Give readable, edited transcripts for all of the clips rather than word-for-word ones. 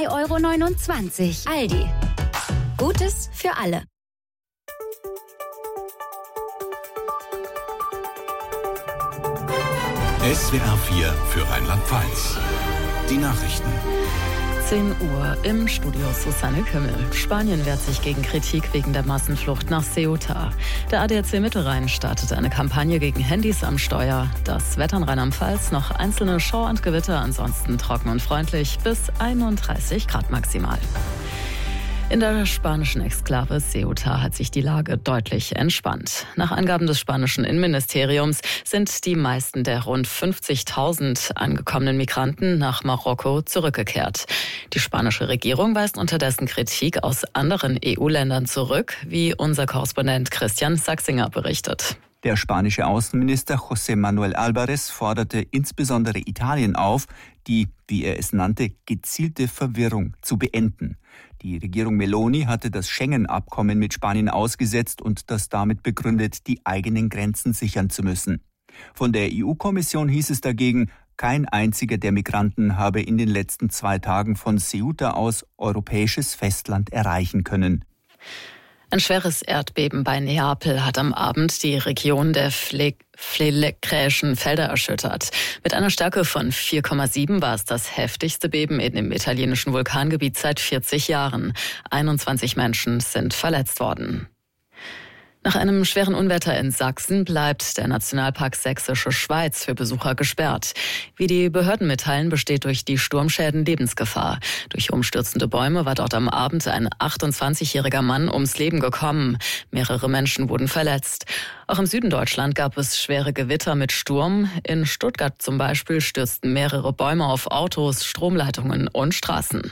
3,29 €. Aldi. Gutes für alle. SWR 4 für Rheinland-Pfalz. Die Nachrichten. 10 Uhr im Studio Susanne Kümmel. Spanien wehrt sich gegen Kritik wegen der Massenflucht nach Ceuta. Der ADAC Mittelrhein startet eine Kampagne gegen Handys am Steuer. Das Wetter in Rheinland-Pfalz noch einzelne Schauer und Gewitter, ansonsten trocken und freundlich bis 31 Grad maximal. In der spanischen Exklave Ceuta hat sich die Lage deutlich entspannt. Nach Angaben des spanischen Innenministeriums sind die meisten der rund 50.000 angekommenen Migranten nach Marokko zurückgekehrt. Die spanische Regierung weist unterdessen Kritik aus anderen EU-Ländern zurück, wie unser Korrespondent Christian Sachsinger berichtet. Der spanische Außenminister José Manuel Álvarez forderte insbesondere Italien auf, die, wie er es nannte, gezielte Verwirrung zu beenden. Die Regierung Meloni hatte das Schengen-Abkommen mit Spanien ausgesetzt und das damit begründet, die eigenen Grenzen sichern zu müssen. Von der EU-Kommission hieß es dagegen, kein einziger der Migranten habe in den letzten 2 Tagen von Ceuta aus europäisches Festland erreichen können. Ein schweres Erdbeben bei Neapel hat am Abend die Region der Flegrischen Felder erschüttert. Mit einer Stärke von 4,7 war es das heftigste Beben in dem italienischen Vulkangebiet seit 40 Jahren. 21 Menschen sind verletzt worden. Nach einem schweren Unwetter in Sachsen bleibt der Nationalpark Sächsische Schweiz für Besucher gesperrt. Wie die Behörden mitteilen, besteht durch die Sturmschäden Lebensgefahr. Durch umstürzende Bäume war dort am Abend ein 28-jähriger Mann ums Leben gekommen. Mehrere Menschen wurden verletzt. Auch im Süden Deutschland gab es schwere Gewitter mit Sturm. In Stuttgart zum Beispiel stürzten mehrere Bäume auf Autos, Stromleitungen und Straßen.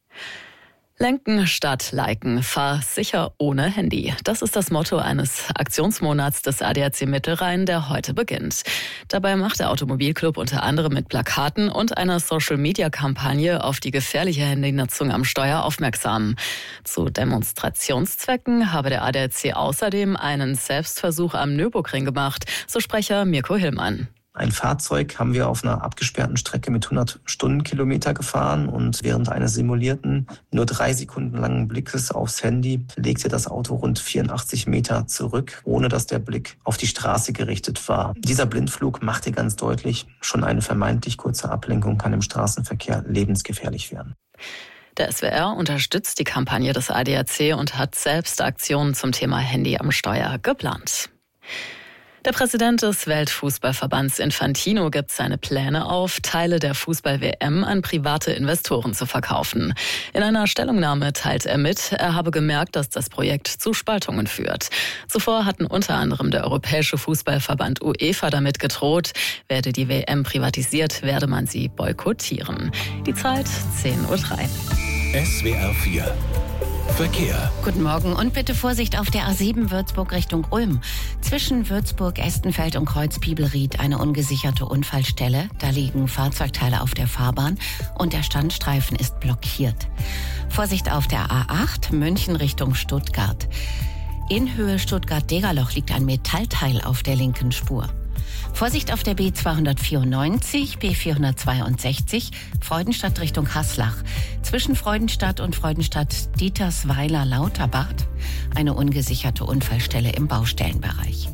Lenken statt liken, fahr sicher ohne Handy. Das ist das Motto eines Aktionsmonats des ADAC Mittelrhein, der heute beginnt. Dabei macht der Automobilclub unter anderem mit Plakaten und einer Social-Media-Kampagne auf die gefährliche Handynutzung am Steuer aufmerksam. Zu Demonstrationszwecken habe der ADAC außerdem einen Selbstversuch am Nürburgring gemacht, so Sprecher Mirko Hillmann. Ein Fahrzeug haben wir auf einer abgesperrten Strecke mit 100 Stundenkilometer gefahren und während eines simulierten, nur 3 Sekunden langen Blickes aufs Handy legte das Auto rund 84 Meter zurück, ohne dass der Blick auf die Straße gerichtet war. Dieser Blindflug machte ganz deutlich, schon eine vermeintlich kurze Ablenkung kann im Straßenverkehr lebensgefährlich werden. Der SWR unterstützt die Kampagne des ADAC und hat selbst Aktionen zum Thema Handy am Steuer geplant. Der Präsident des Weltfußballverbands Infantino gibt seine Pläne auf, Teile der Fußball-WM an private Investoren zu verkaufen. In einer Stellungnahme teilt er mit, er habe gemerkt, dass das Projekt zu Spaltungen führt. Zuvor hatten unter anderem der Europäische Fußballverband UEFA damit gedroht, werde die WM privatisiert, werde man sie boykottieren. Die Zeit 10:03 Uhr. SWR 4 Verkehr. Guten Morgen und bitte Vorsicht auf der A7 Würzburg Richtung Ulm. Zwischen Würzburg, Estenfeld und Kreuz-Biebelried eine ungesicherte Unfallstelle. Da liegen Fahrzeugteile auf der Fahrbahn und der Standstreifen ist blockiert. Vorsicht auf der A8 München Richtung Stuttgart. In Höhe Stuttgart-Degerloch liegt ein Metallteil auf der linken Spur. Vorsicht auf der B294, B462, Freudenstadt Richtung Haslach. Zwischen Freudenstadt und Freudenstadt-Dietersweiler-Lauterbach eine ungesicherte Unfallstelle im Baustellenbereich.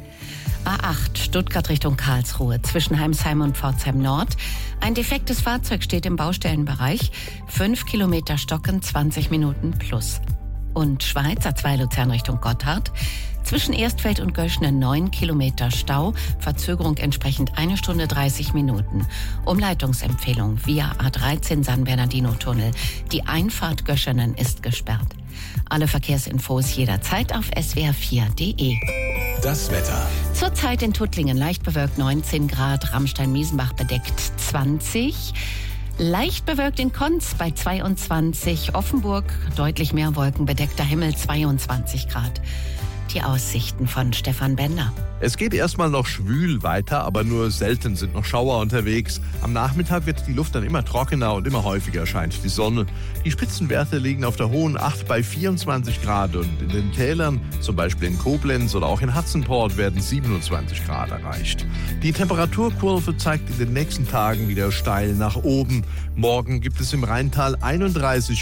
A8 Stuttgart Richtung Karlsruhe. Zwischen Heimsheim und Pforzheim Nord. Ein defektes Fahrzeug steht im Baustellenbereich. 5 Kilometer Stocken, 20 Minuten plus. Und Schweiz, A2 Luzern Richtung Gotthard. Zwischen Erstfeld und Göschne 9 Kilometer Stau, Verzögerung entsprechend 1 Stunde 30 Minuten. Umleitungsempfehlung via A13 San Bernardino-Tunnel. Die Einfahrt Göschenen ist gesperrt. Alle Verkehrsinfos jederzeit auf swr4.de. Das Wetter. Zurzeit in Tuttlingen leicht bewölkt 19 Grad, Ramstein-Miesenbach bedeckt 20. Leicht bewölkt in Konz bei 22, Offenburg deutlich mehr Wolken, bedeckter Himmel 22 Grad. Die Aussichten von Stefan Bender. Es geht erstmal noch schwül weiter, aber nur selten sind noch Schauer unterwegs. Am Nachmittag wird die Luft dann immer trockener und immer häufiger scheint die Sonne. Die Spitzenwerte liegen auf der hohen 8 bei 24 Grad und in den Tälern, zum Beispiel in Koblenz oder auch in Hatzenport, werden 27 Grad erreicht. Die Temperaturkurve zeigt in den nächsten Tagen wieder steil nach oben. Morgen gibt es im Rheintal 31